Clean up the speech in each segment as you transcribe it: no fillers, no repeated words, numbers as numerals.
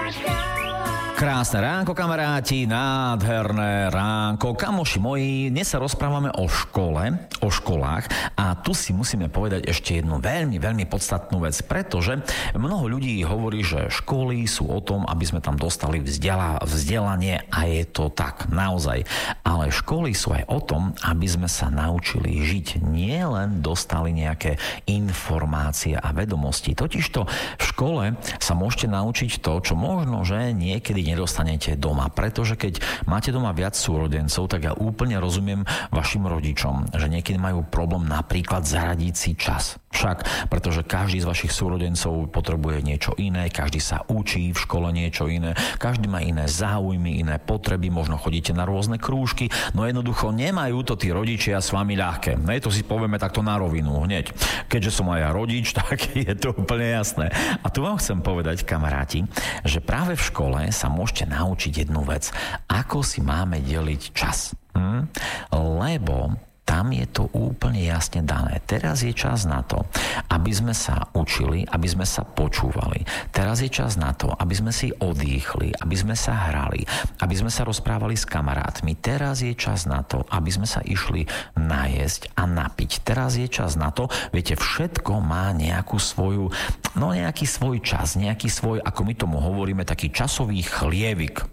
Krásne ránko, kamaráti, nádherné ránko. Kamoši moji, dnes sa rozprávame o škole, o školách a tu si musíme povedať ešte jednu veľmi, veľmi podstatnú vec, pretože mnoho ľudí hovorí, že školy sú o tom, aby sme tam dostali vzdelanie a je to tak, naozaj. Ale školy sú aj o tom, aby sme sa naučili žiť, nie len dostali nejaké informácie a vedomosti. Totižto v škole sa môžete naučiť to, čo možno, že niekedy nedostanete doma. Pretože keď máte doma viac súrodencov, tak ja úplne rozumiem vašim rodičom, že niekedy majú problém napríklad zaradiť si čas. Však, pretože každý z vašich súrodencov potrebuje niečo iné, každý sa učí v škole niečo iné, každý má iné záujmy, iné potreby, možno chodíte na rôzne krúžky, no jednoducho nemajú to tí rodičia s vami ľahké. No to si povieme takto na rovinu hneď. Keďže som aj ja rodič, tak je to úplne jasné. A tu vám chcem povedať, kamaráti, že práve v škole sa môžete naučiť jednu vec. Ako si máme deliť čas? Lebo tam je to úplne jasne dané. Teraz je čas na to, aby sme sa učili, aby sme sa počúvali. Teraz je čas na to, aby sme si odýchli, aby sme sa hrali, aby sme sa rozprávali s kamarátmi. Teraz je čas na to, aby sme sa išli najesť a napiť. Teraz je čas na to, viete, všetko má nejakú svoju, nejaký svoj čas, nejaký svoj, ako my tomu hovoríme, taký časový chlievik,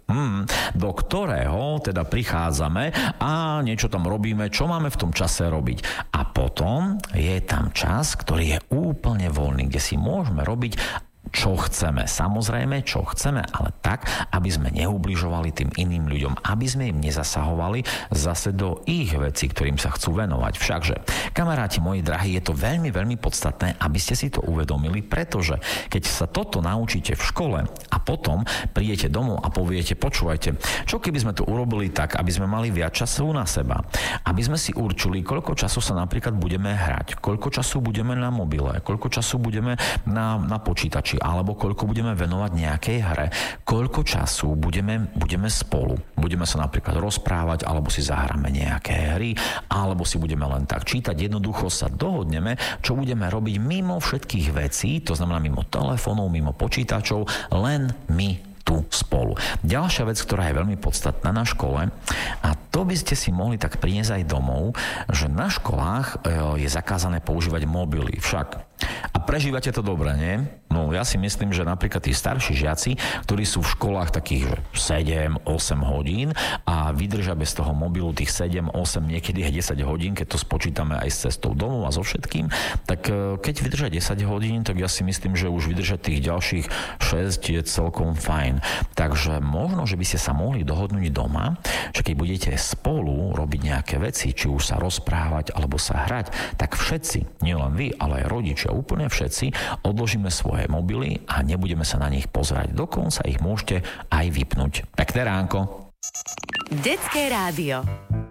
do ktorého teda prichádzame a niečo tam robíme, čo máme v tom čase robiť. A potom je tam čas, ktorý je úplne voľný, kde si môžeme robiť čo chceme. Samozrejme, čo chceme, ale tak, aby sme neubližovali tým iným ľuďom, aby sme im nezasahovali zase do ich vecí, ktorým sa chcú venovať. Všakže, kamaráti moji drahí, je to veľmi, veľmi podstatné, aby ste si to uvedomili, pretože keď sa toto naučíte v škole a potom prídete domov a poviete, počúvajte, čo keby sme to urobili tak, aby sme mali viac času na seba, aby sme si určili, koľko času sa napríklad budeme hrať, koľko času budeme na mobile, koľko času budeme na počítači, alebo koľko budeme venovať nejakej hre, koľko času budeme spolu. Budeme sa napríklad rozprávať, alebo si zahráme nejaké hry, alebo si budeme len tak čítať. Jednoducho sa dohodneme, čo budeme robiť mimo všetkých vecí, to znamená mimo telefónov, mimo počítačov, len my tu spolu. Ďalšia vec, ktorá je veľmi podstatná na škole, a to by ste si mohli tak priniesť aj domov, že na školách je zakázané používať mobily. Však. A prežívate to dobre, nie? No ja si myslím, že napríklad tí starší žiaci, ktorí sú v školách takých 7-8 hodín a vydržia bez toho mobilu tých 7, 8, niekedy aj 10 hodín, keď to spočítame aj s cestou domov a so všetkým, tak keď vydržia 10 hodín, tak ja si myslím, že už vydržať tých ďalších 6 je celkom fajn. Takže možno, že by ste sa mohli dohodnúť doma, že keď budete spolu robiť nejaké veci, či už sa rozprávať alebo sa hrať, tak všetci, nielen vy, ale aj rodičia, úplne všetci, odložíme svoje mobily a nebudeme sa na nich pozerať. Dokonca ich môžete aj vypnúť. Pekné ránko. Detské rádio.